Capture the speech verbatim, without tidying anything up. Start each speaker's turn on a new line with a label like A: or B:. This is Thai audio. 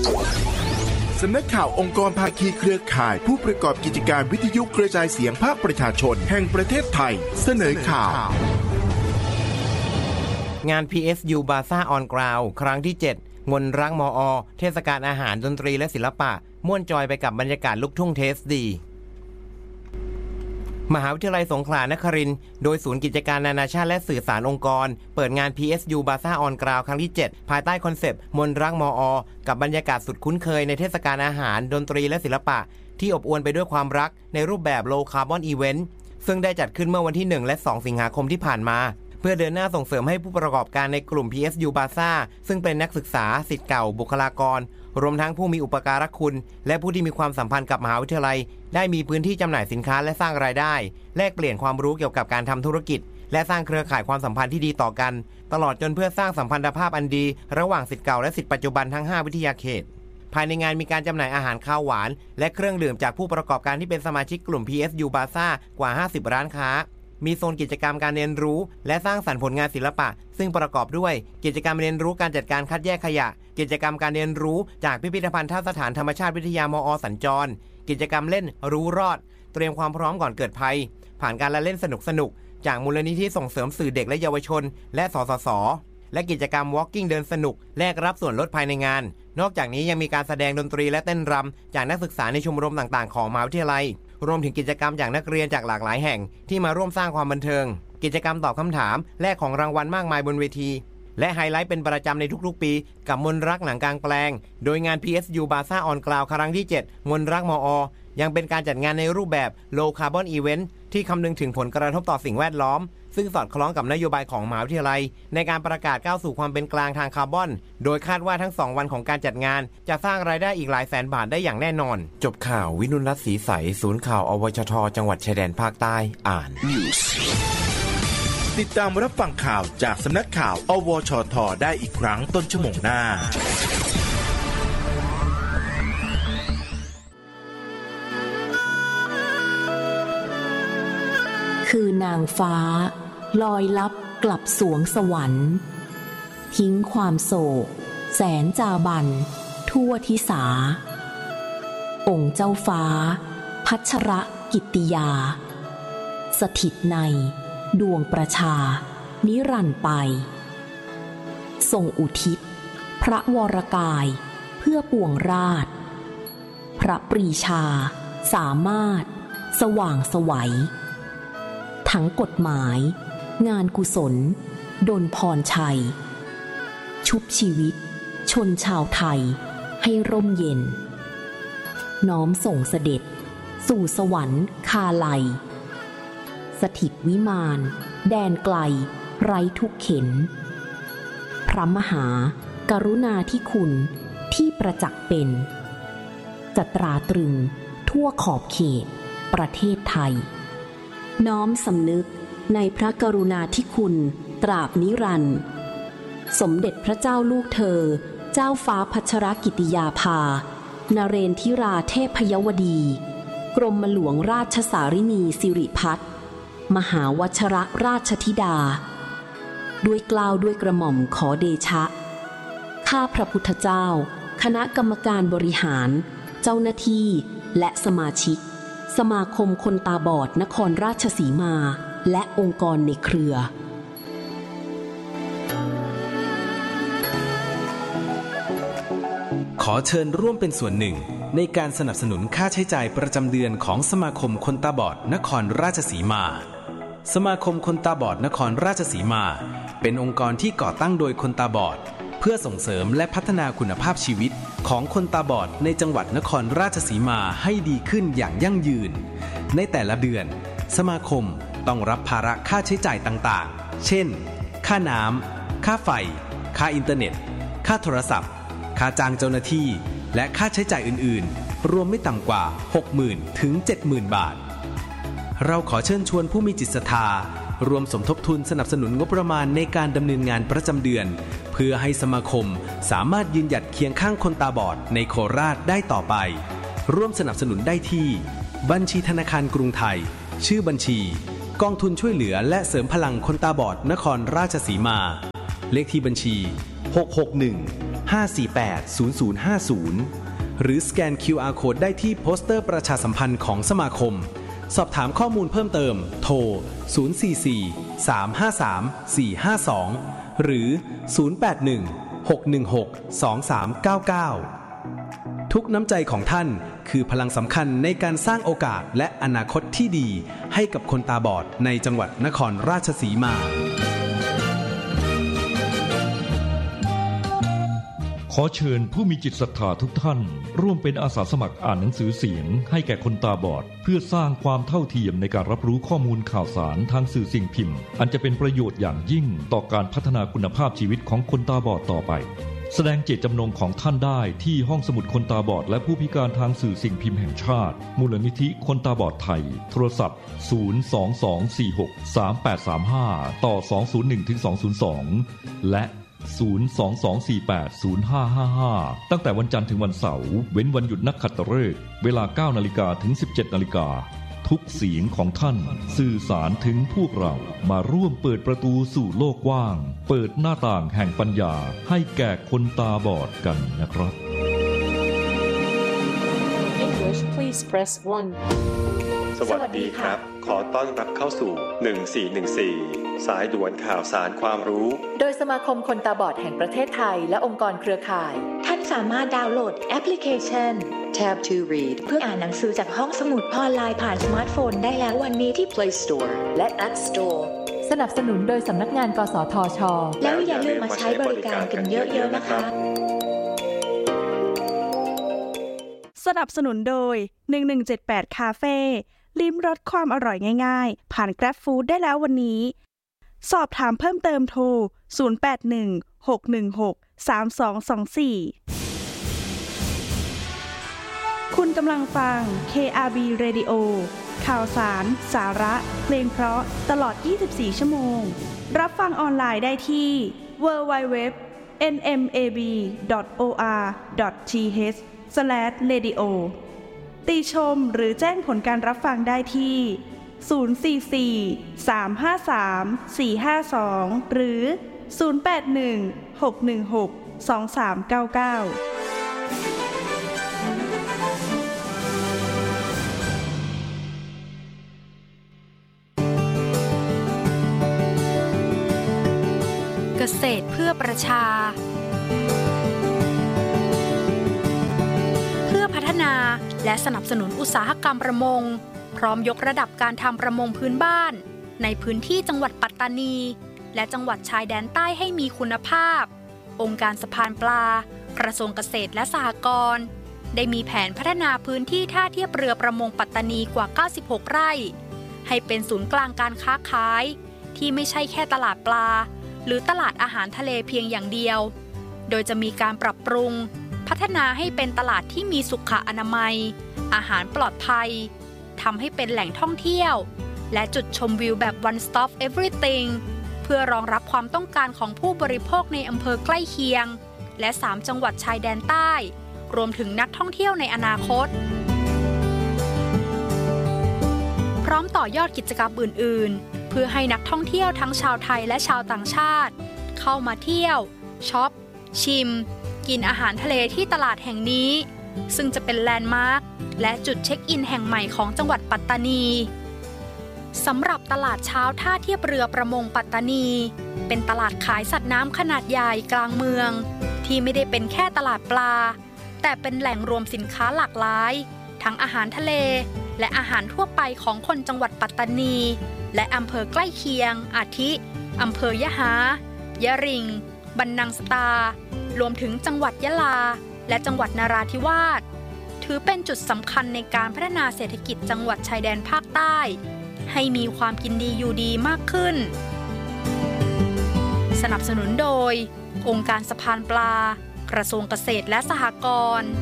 A: สำนักข่าวองค์กรภาคีเครือข่ายผู้ประกอบกิจการวิทยุกระจายเสียงภาคประชาชนแห่งประเทศไทยเสนอข่าว
B: งาน พี เอส ยู Bazaar on Ground ครั้งที่เจ็ดมนรักมอ.เทศกาลอาหารดนตรีและศิลปะม่วนจอยไปกับบรรยากาศลูกทุ่งเทสดีมหาวิทยาลัยสงขลานครินทร์โดยศูนย์กิจการนานาชาติและสื่อสารองค์กรเปิดงาน พี เอส ยู Bazaar on Ground ครั้งที่เจ็ดภายใต้คอนเซปต์มนรักมอ.กับบรรยากาศสุดคุ้นเคยในเทศกาลอาหารดนตรีและศิลปะที่อบอวลไปด้วยความรักในรูปแบบ Low Carbon Event ซึ่งได้จัดขึ้นเมื่อวันที่หนึ่งและสองสิงหาคมที่ผ่านมาเพื่อเดินหน้าส่งเสริมให้ผู้ประกอบการในกลุ่ม พี เอส ยู Bazaar ซึ่งเป็นนักศึกษาศิษย์เก่าบุคลากรรวมทั้งผู้มีอุปการะคุณและผู้ที่มีความสัมพันธ์กับมหาวิทยาลัยได้มีพื้นที่จำหน่ายสินค้าและสร้างรายได้แลกเปลี่ยนความรู้เกี่ยวกับการทำธุรกิจและสร้างเครือข่ายความสัมพันธ์ที่ดีต่อกันตลอดจนเพื่อสร้างสัมพันธภาพอันดีระหว่างศิษย์เก่าและศิษย์ปัจจุบันทั้งห้าวิทยาเขตภายในงานมีการจำหน่ายอาหารข้าวหวานและเครื่องดื่มจากผู้ประกอบการที่เป็นสมาชิกกลุ่ม พี เอส ยู Bazaar กว่าห้าสิบร้านค้ามีโซนกิจกรรมการเรียนรู้และสร้างสรรค์ผลงานศิลปะซึ่งประกอบด้วยกิจกรรมเรียนรู้การจัดการคัดแยกขยะกิจกรรมการเรียนรู้จากพิพิธภัณฑ์ท่าสถานธรรมชาติวิทยามอ.สัญจรกิจกรรมเล่นรู้รอดเตรียมความพร้อมก่อนเกิดภัยผ่านการละเล่นสนุกๆจากมูลนิธิส่งเสริมสื่อเด็กและเยาวชนและสสส.และกิจกรรม Walking เดินสนุกแลกรับส่วนลดภายในงานนอกจากนี้ยังมีการแสดงดนตรีและเต้นรำจากนักศึกษาในชมรมต่างๆของมหาวิทยาลัยรวมถึงกิจกรรมจากนักเรียนจากหลากหลายแห่งที่มาร่วมสร้างความบันเทิงกิจกรรมตอบคำถามแลกของรางวัลมากมายบนเวทีและไฮไลท์เป็นประจำในทุกๆปีกับมนรักหนังกลางแปลงโดยงาน พี เอส ยู Bazaar on Ground ครั้งที่เจ็ดมนรักมอ.ยังเป็นการจัดงานในรูปแบบ Low Carbon Event ที่คำนึงถึงผลกระทบต่อสิ่งแวดล้อมซึ่งสอดคล้องกับนโยบายของมหาวิทยาลัยในการประกาศก้าวสู่ความเป็นกลางทางคาร์บอนโดยคาดว่าทั้งสองวันของการจัดงานจะสร้างรายได้อีกหลายแสนบาทได้อย่างแน่นอนจบข่าววินุรัตน์ศรีใสศูนย์ข่าวอวชทจังหวัดชายแดนภาคใต้อ่าน
A: ติดตามรับฟังข่าวจากสำนักข่าวอวชทได้อีกครั้งต้นชั่วโมงหน้า
C: คือนางฟ้าลอยลับกลับสวงสวรรค์ทิ้งความโศกแสนจาบันทั่วทิสาองค์เจ้าฟ้าพัชรกิตติยาสถิตในดวงประชานิรันดร์ไปทรงอุทิศพระวรกายเพื่อปวงราชพระปรีชาสามารถสว่างไสวทั้งกฎหมายงานกุศลดลพรชัยชุบชีวิตชนชาวไทยให้ร่มเย็นน้อมส่งเสด็จสู่สวรรค์คาลัยสถิตวิมานแดนไกลไร้ทุกเข็ญพระมหากรุณาธิคุณที่ประจักษ์เป็นจะตราตรึงทั่วขอบเขตประเทศไทยน้อมสำนึกในพระกรุณาธิคุณตราบนิรันดร์สมเด็จพระเจ้าลูกเธอเจ้าฟ้าพัชรกิติยาภานเรนทิราเทพยวดีกรมหลวงราชสารินีสิริพัฒน์มหาวชรราชธิดาด้วยเกล้าด้วยกระหม่อมขอเดชะข้าพระพุทธเจ้าคณะกรรมการบริหารเจ้าหน้าที่และสมาชิกสมาคมคนตาบอดนครราชสีมาและองค์กรในเครือ
D: ขอเชิญร่วมเป็นส่วนหนึ่งในการสนับสนุนค่าใช้จ่ายประจำเดือนของสมาคมคนตาบอดนครราชสีมาสมาคมคนตาบอดนครราชสีมาเป็นองค์กรที่ก่อตั้งโดยคนตาบอดเพื่อส่งเสริมและพัฒนาคุณภาพชีวิตของคนตาบอดในจังหวัดนครราชสีมาให้ดีขึ้นอย่างยั่งยืนในแต่ละเดือนสมาคมต้องรับภาระค่าใช้จ่ายต่างๆเช่นค่าน้ำค่าไฟค่าอินเทอร์เน็ตค่าโทรศัพท์ค่าจ้างเจ้าหน้าที่และค่าใช้จ่ายอื่นๆรวมไม่ต่ำกว่า หกหมื่น ถึง เจ็ดหมื่น บาทเราขอเชิญชวนผู้มีจิตศรัทธารวมสมทบทุนสนับสนุนงบประมาณในการดำเนินงานประจำเดือนเพื่อให้สมาคมสามารถยืนหยัดเคียงข้างคนตาบอดในโคราชได้ต่อไปร่วมสนับสนุนได้ที่บัญชีธนาคารกรุงไทยชื่อบัญชีกองทุนช่วยเหลือและเสริมพลังคนตาบอดนครราชสีมาเลขที่บัญชีหก หก หนึ่งห้า สี่ แปด ศูนย์ ศูนย์ ห้า ศูนย์หรือสแกน คิว อาร์ Code ได้ที่โปสเตอร์ประชาสัมพันธ์ของสมาคมสอบถามข้อมูลเพิ่มเติมโทรศูนย์ สี่ สี่ สาม ห้า สาม สี่ ห้า สองหรือศูนย์ แปด หนึ่ง หก หนึ่ง หก สอง สาม เก้า เก้าทุกน้ำใจของท่านคือพลังสำคัญในการสร้างโอกาสและอนาคตที่ดีให้กับคนตาบอดในจังหวัดนครราชสีมา
E: ขอเชิญผู้มีจิตศรัทธาทุกท่านร่วมเป็นอาสาสมัครอ่านหนังสือเสียงให้แก่คนตาบอดเพื่อสร้างความเท่าเทียมในการรับรู้ข้อมูลข่าวสารทางสื่อสิ่งพิมพ์อันจะเป็นประโยชน์อย่างยิ่งต่อการพัฒนาคุณภาพชีวิตของคนตาบอดต่อไปแสดงเจตจำนงของท่านได้ที่ห้องสมุดคนตาบอดและผู้พิการทางสื่อสิ่งพิมพ์แห่งชาติมูลนิธิคนตาบอดไทยโทรศัพท์ศูนย์ สอง สอง สี่ หก สาม แปด สาม ห้าต่อสอง ศูนย์ หนึ่ง ถึง สอง ศูนย์ สองและศูนย์ สอง สอง สี่ แปด ศูนย์ ห้า ห้า ห้าตั้งแต่วันจันทร์ถึงวันเสาร์เว้นวันหยุดนักขัตฤกษ์เวลา เก้านาฬิกา ถึง สิบเจ็ดนาฬิกาทุกเสียงของท่านสื่อสารถึงพวกเรามาร่วมเปิดประตูสู่โลกกว้างเปิดหน้าต่างแห่งปัญญาให้แก่คนตาบอดกันนะครับ
F: English please press one
G: สวัสดีครับขอต้อนรับเข้าสู่หนึ่งสี่หนึ่งสี่สายด่วนข่าวสารความรู้
H: โดยสมาคมคนตาบอดแห่งประเทศไทยและองค์กรเครือข่าย
I: ท่านสามารถดาวน์โหลดแอปพลิเคชัน Tab to Read เพื่ออ่านหนังสือจากห้องสมุดออนไลน์ผ่านสมาร์ทโฟนได้แล้ววันนี้ที่ Play Store และ App Store
H: สนับสนุนโดยสำนักงานกสทช.
I: แล้วอย่าลืมมาใช้บริการกันเยอะๆนะคะ
J: สนับสนุนโดยหนึ่งหนึ่งเจ็ดแปดคาเฟ่ลิ้มรสความอร่อยง่ายๆผ่าน Grab Food ได้แล้ววันนี้สอบถามเพิ่มเติมโทรศูนย์ แปด หนึ่ง หก หนึ่ง หก สาม สอง สอง สี่คุณกำลังฟัง เค อาร์ บี Radio ข่าวสารสาระเพลงเพราะตลอดยี่สิบสี่ชั่วโมงรับฟังออนไลน์ได้ที่ ดับเบิลยู ดับเบิลยู ดับเบิลยู ดอท เอ็น เอ็ม เอ บี ดอท โอ อาร์ ดอท ที เอช สแลช เรดิโอ ติชมหรือแจ้งผลการรับฟังได้ที่ศูนย์ สี่ สี่ สาม ห้า สาม สี่ ห้า สองหรือศูนย์ แปด หนึ่ง หก หนึ่ง หก สอง สาม เก้า เก้า
K: เกษตรเพื่อประชาเพื่อพัฒนาและสนับสนุนอุตสาหกรรมประมงพร้อมยกระดับการทำประมงพื้นบ้านในพื้นที่จังหวัดปัตตานีและจังหวัดชายแดนใต้ให้มีคุณภาพองค์การสะพานปลากระทรวงเกษตรและสหกรณ์ได้มีแผนพัฒนาพื้นที่ท่าเทียบเรือประมงปัตตานีกว่าเก้าสิบหกไร่ให้เป็นศูนย์กลางการค้าขายที่ไม่ใช่แค่ตลาดปลาหรือตลาดอาหารทะเลเพียงอย่างเดียวโดยจะมีการปรับปรุงพัฒนาให้เป็นตลาดที่มีสุขอนามัยอาหารปลอดภัยทำให้เป็นแหล่งท่องเที่ยวและจุดชมวิวแบบ one stop everything เพื่อรองรับความต้องการของผู้บริโภคในอำเภอใกล้เคียงและสามจังหวัดชายแดนใต้รวมถึงนักท่องเที่ยวในอนาคตพร้อมต่อยอดกิจกรรมอื่นๆเพื่อให้นักท่องเที่ยวทั้งชาวไทยและชาวต่างชาติเข้ามาเที่ยวช็อปชิมกินอาหารทะเลที่ตลาดแห่งนี้ซึ่งจะเป็นแลนด์มาร์คและจุดเช็คอินแห่งใหม่ของจังหวัดปัตตานีสำหรับตลาดเช้าท่าเทียบเรือประมงปัตตานีเป็นตลาดขายสัตว์น้ำขนาดใหญ่กลางเมืองที่ไม่ได้เป็นแค่ตลาดปลาแต่เป็นแหล่งรวมสินค้าหลากหลายทั้งอาหารทะเลและอาหารทั่วไปของคนจังหวัดปัตตานีและอำเภอใกล้เคียงอาทิอำเภอยะหายะริงบันนังสตารวมถึงจังหวัดยะลาและจังหวัดนราธิวาสถือเป็นจุดสำคัญในการพัฒนาเศรษฐกิจจังหวัดชายแดนภาคใต้ให้มีความกินดีอยู่ดีมากขึ้นสนับสนุนโดยองค์การสะพานปลากระทรวงเกษตรและสหกรณ์